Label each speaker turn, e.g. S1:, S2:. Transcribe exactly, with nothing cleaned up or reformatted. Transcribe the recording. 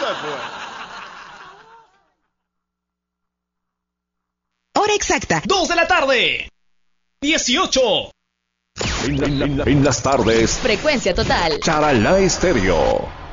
S1: Hora exacta.
S2: Dos de la tarde. Dieciocho.
S3: En, la- en la- en las tardes.
S4: Frecuencia total.
S3: Charalá Estéreo.